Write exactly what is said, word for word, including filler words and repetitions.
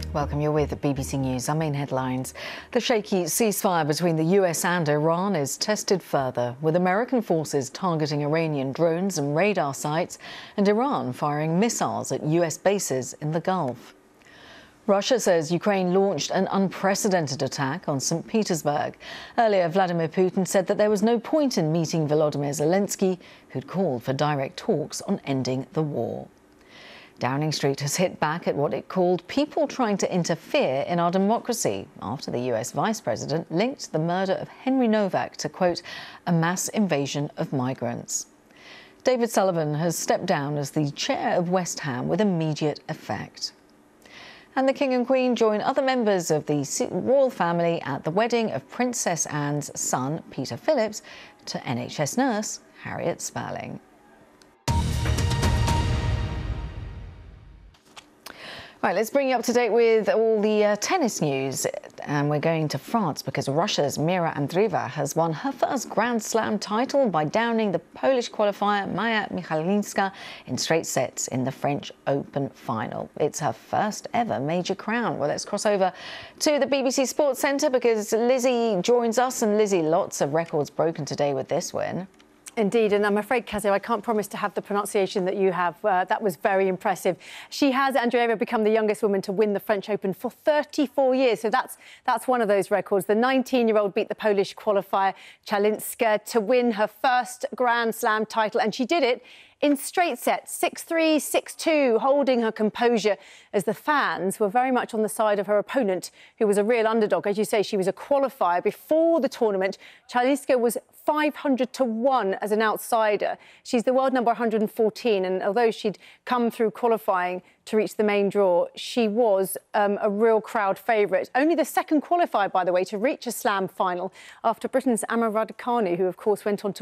Welcome, you're with B B C News. Our main headlines. The shaky ceasefire between the U S and Iran is tested further, with American forces targeting Iranian drones and radar sites and Iran firing missiles at U S bases in the Gulf. Russia says Ukraine launched an unprecedented attack on Saint Petersburg. Earlier, Vladimir Putin said that there was no point in meeting Volodymyr Zelensky, who'd called for direct talks on ending the war. Downing Street has hit back at what it called people trying to interfere in our democracy after the U S Vice President linked the murder of Henry Novak to, quote, a mass invasion of migrants. David Sullivan has stepped down as the chair of West Ham with immediate effect. And the King and Queen join other members of the royal family at the wedding of Princess Anne's son, Peter Phillips, to N H S nurse Harriet Spalling. Right, let's bring you up to date with all the uh, tennis news. And we're going to France because Russia's Mira Andreeva has won her first Grand Slam title by downing the Polish qualifier Maja Michalinska in straight sets in the French Open final. It's her first ever major crown. Well, let's cross over to the B B C Sports Centre because Lizzie joins us. And Lizzie, lots of records broken today with this win. Indeed, and I'm afraid, Kazio, I can't promise to have the pronunciation that you have. Uh, that was very impressive. She has, Andreeva, become the youngest woman to win the French Open for thirty-four years. So that's that's one of those records. The nineteen-year-old beat the Polish qualifier Chalinska to win her first Grand Slam title, and she did it in straight sets, six three, six two, holding her composure as the fans were very much on the side of her opponent, who was a real underdog. As you say, she was a qualifier before the tournament. Chalinska was five hundred to one as an outsider. She's the world number one hundred fourteen, and although she'd come through qualifying to reach the main draw, she was um, a real crowd favourite. Only the second qualifier, by the way, to reach a slam final after Britain's Amma Raducanu, who, of course, went on to